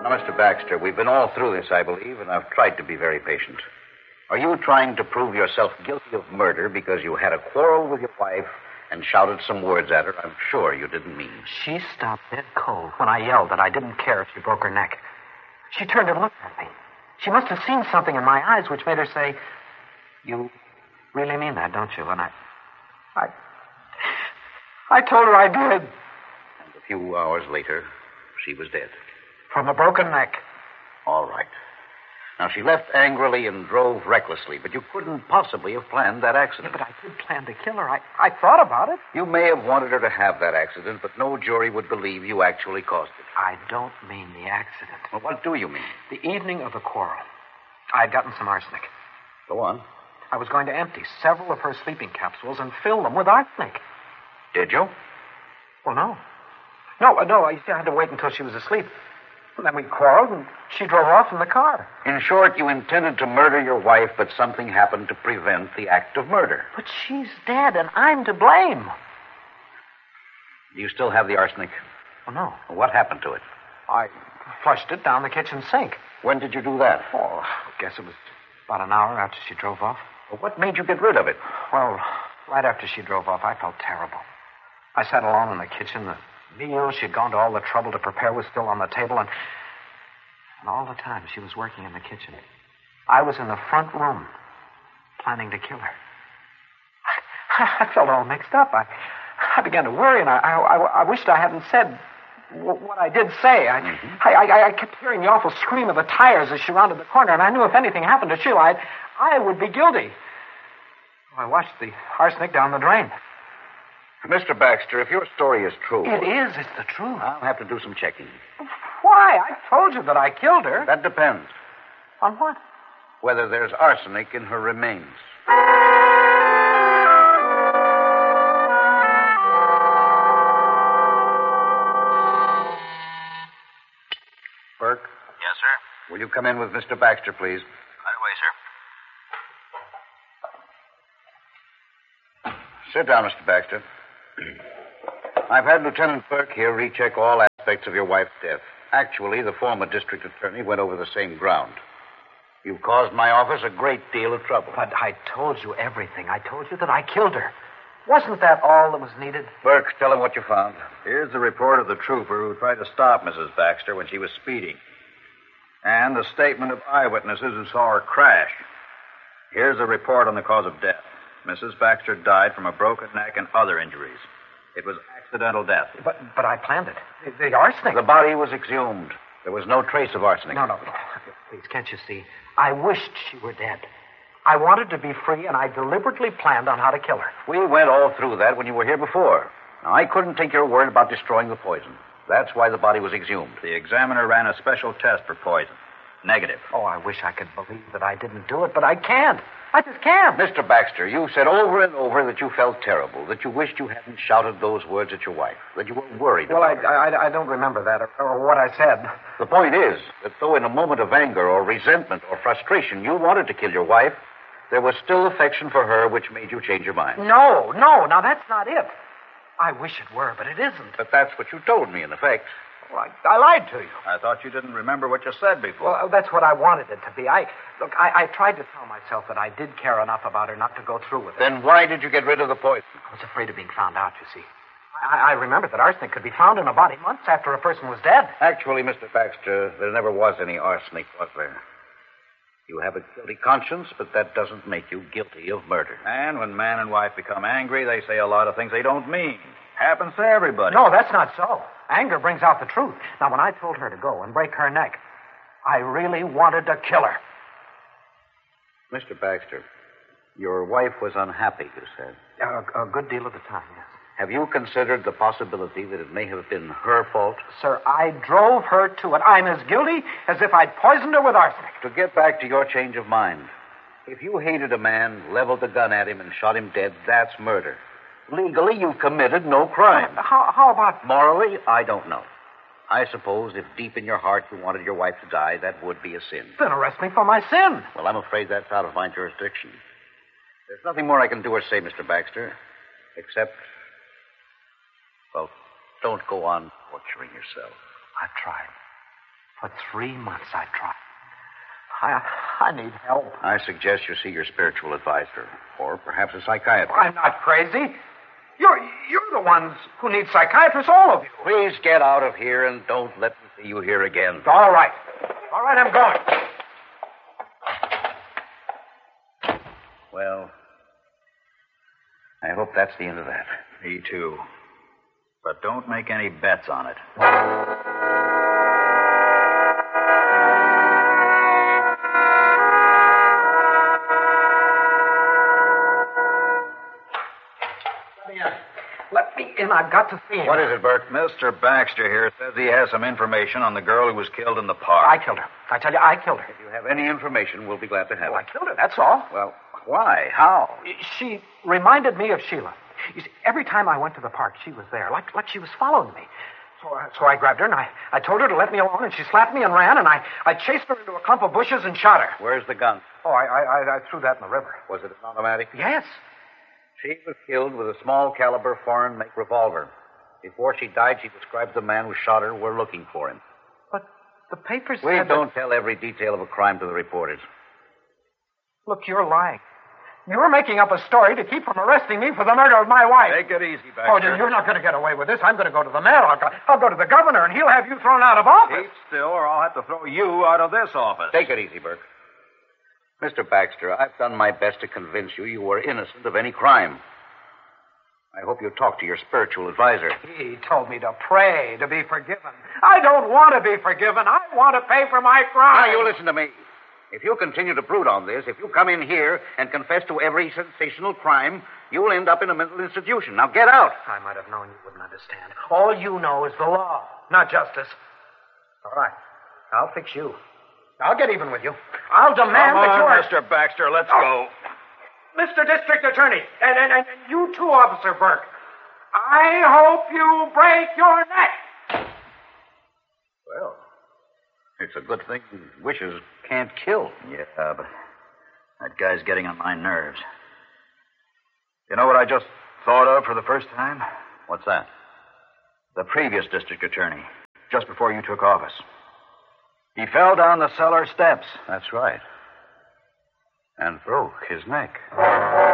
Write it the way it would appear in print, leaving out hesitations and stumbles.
Now, Mr. Baxter, we've been all through this, I believe, and I've tried to be very patient. Are you trying to prove yourself guilty of murder because you had a quarrel with your wife and shouted some words at her I'm sure you didn't mean? She stopped dead cold when I yelled that I didn't care if she broke her neck. She turned and looked at me. She must have seen something in my eyes which made her say, "You really mean that, don't you?" And I told her I did. And a few hours later, she was dead. From a broken neck. All right. Now, she left angrily and drove recklessly, but you couldn't possibly have planned that accident. Yeah, but I did plan to kill her. I thought about it. You may have wanted her to have that accident, but no jury would believe you actually caused it. I don't mean the accident. Well, what do you mean? The evening of the quarrel, I had gotten some arsenic. Go on. I was going to empty several of her sleeping capsules and fill them with arsenic. Did you? Well, no. No, I had to wait until she was asleep. And then we quarreled, and she drove off in the car. In short, you intended to murder your wife, but something happened to prevent the act of murder. But she's dead, and I'm to blame. Do you still have the arsenic? Well, no. What happened to it? I flushed it down the kitchen sink. When did you do that? Oh, I guess it was about an hour after she drove off. Well, what made you get rid of it? Well, right after she drove off, I felt terrible. I sat alone in the kitchen. The meal she'd gone to all the trouble to prepare was still on the table, and all the time she was working in the kitchen. I was in the front room, planning to kill her. I felt all mixed up. I began to worry, and I wished I hadn't said what I did say. I kept hearing the awful scream of the tires as she rounded the corner, and I knew if anything happened to Sheila, I would be guilty. I watched the arsenic down the drain. Mr. Baxter, if your story is true... It is. It's the truth. I'll have to do some checking. Why? I told you that I killed her. That depends. On what? Whether there's arsenic in her remains. Burke? Yes, sir? Will you come in with Mr. Baxter, please? Right away, sir. Sit down, Mr. Baxter. I've had Lieutenant Burke here recheck all aspects of your wife's death. Actually, the former district attorney went over the same ground. You've caused my office a great deal of trouble. But I told you everything. I told you that I killed her. Wasn't that all that was needed? Burke, tell him what you found. Here's the report of the trooper who tried to stop Mrs. Baxter when she was speeding. And the statement of eyewitnesses who saw her crash. Here's the report on the cause of death. Mrs. Baxter died from a broken neck and other injuries. It was accidental death. But I planned it. The arsenic. The body was exhumed. There was no trace of arsenic. No. Please, can't you see? I wished she were dead. I wanted to be free, and I deliberately planned on how to kill her. We went all through that when you were here before. Now, I couldn't take your word about destroying the poison. That's why the body was exhumed. The examiner ran a special test for poison. Negative. Oh, I wish I could believe that I didn't do it, but I can't. I just can't. Mr. Baxter, you said over and over that you felt terrible, that you wished you hadn't shouted those words at your wife, that you were worried about her. I don't remember that or what I said. The point is that though in a moment of anger or resentment or frustration you wanted to kill your wife, there was still affection for her which made you change your mind. No. Now, that's not it. I wish it were, but it isn't. But that's what you told me, in effect. Well, I lied to you. I thought you didn't remember what you said before. Well, that's what I wanted it to be. I tried to tell myself that I did care enough about her not to go through with it. Then why did you get rid of the poison? I was afraid of being found out, you see. I remembered that arsenic could be found in a body months after a person was dead. Actually, Mr. Baxter, there never was any arsenic, was there? You have a guilty conscience, but that doesn't make you guilty of murder. And when man and wife become angry, they say a lot of things they don't mean. Happens to everybody. No, that's not so. Anger brings out the truth. Now, when I told her to go and break her neck, I really wanted to kill her. Mr. Baxter, your wife was unhappy, you said. A good deal of the time, yes. Have you considered the possibility that it may have been her fault? Sir, I drove her to it. I'm as guilty as if I'd poisoned her with arsenic. To get back to your change of mind, if you hated a man, leveled a gun at him, and shot him dead, that's murder. Legally, you've committed no crime. How about... Morally, I don't know. I suppose if deep in your heart you wanted your wife to die, that would be a sin. Then arrest me for my sin. Well, I'm afraid that's out of my jurisdiction. There's nothing more I can do or say, Mr. Baxter, except... Well, don't go on torturing yourself. I've tried. For 3 months I tried. I need help. I suggest you see your spiritual advisor, or perhaps a psychiatrist. I'm not crazy. You're the ones who need psychiatrists, all of you. Please get out of here and don't let me see you here again. All right. All right, I'm going. Well, I hope that's the end of that. Me too. But don't make any bets on it. Let me in. I've got to see him. What is it, Burke? Mr. Baxter here says he has some information on the girl who was killed in the park. I killed her. I tell you, I killed her. If you have any information, we'll be glad to have Well, it. I killed her, that's all. Well, why? How? She reminded me of Sheila. You see, every time I went to the park, she was there, like she was following me. So I grabbed her, and I told her to let me alone, and she slapped me and ran, and I chased her into a clump of bushes and shot her. Where's the gun? Oh, I threw that in the river. Was it an automatic? Yes. She was killed with a small caliber foreign make revolver. Before she died, she described the man who shot her. We're looking for him. But the papers We said don't tell every detail of a crime to the reporters. Look, you're lying. You're making up a story to keep from arresting me for the murder of my wife. Take it easy, Baxter. Oh, you're not going to get away with this. I'm going to go to the mayor. I'll go to the governor, and he'll have you thrown out of office. Keep still, or I'll have to throw you out of this office. Take it easy, Burke. Mr. Baxter, I've done my best to convince you you were innocent of any crime. I hope you talk to your spiritual advisor. He told me to pray, to be forgiven. I don't want to be forgiven. I want to pay for my crime. Now, you listen to me. If you continue to brood on this, if you come in here and confess to every sensational crime, you'll end up in a mental institution. Now, get out. I might have known you wouldn't understand. All you know is the law, not justice. All right. I'll fix you. I'll get even with you. I'll demand that Come on, you're... Mr. Baxter, let's go. Mr. District Attorney, and you too, Officer Burke, I hope you break your neck. Well, it's a good thing wishes can't kill. Yeah, but that guy's getting on my nerves. You know what I just thought of for the first time? What's that? The previous district attorney, just before you took office. He fell down the cellar steps. That's right. And broke his neck.